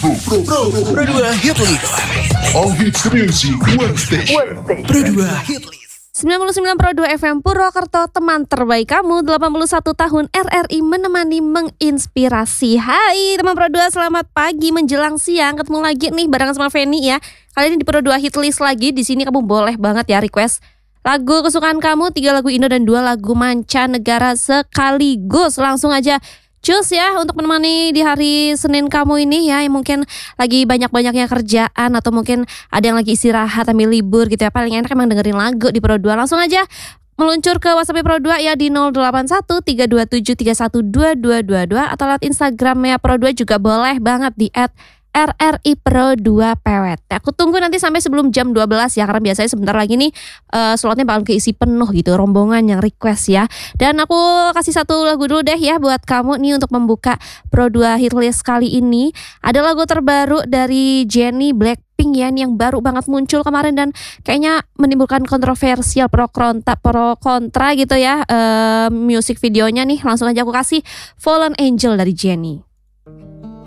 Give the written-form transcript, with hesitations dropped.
Pro 2 Hit List. All hits music one station. Pro 2 Hit List. 99 Pro 2 FM Purwokerto, teman terbaik kamu, 81 tahun RRI menemani menginspirasi. Hai teman Pro 2, selamat pagi menjelang siang. Ketemu lagi nih barengan sama Feni ya. Kali ini di Pro 2 Hit List lagi. Di sini kamu boleh banget ya request lagu kesukaan kamu, 3 lagu Indo dan 2 lagu mancanegara sekaligus. Langsung aja cus ya untuk menemani di hari Senin kamu ini ya, yang mungkin lagi banyak-banyaknya kerjaan atau mungkin ada yang lagi istirahat ambil libur gitu ya. Paling enak emang dengerin lagu di Pro 2. Langsung aja meluncur ke WhatsApp Pro 2 ya di 081 327 312222 atau lewat Instagramnya Pro 2 juga boleh banget di @RRI Pro 2 Pewet. Aku tunggu nanti sampai sebelum jam 12 ya, karena biasanya sebentar lagi nih slotnya bakal keisi penuh gitu, rombongan yang request ya. Dan aku kasih satu lagu dulu deh ya buat kamu nih untuk membuka Pro 2 Hit List kali ini. Ada lagu terbaru dari Jennie Blackpink ya, yang baru banget muncul kemarin dan kayaknya menimbulkan kontroversial pro kontra gitu ya. Music videonya nih, langsung aja aku kasih Fallen Angel dari Jennie.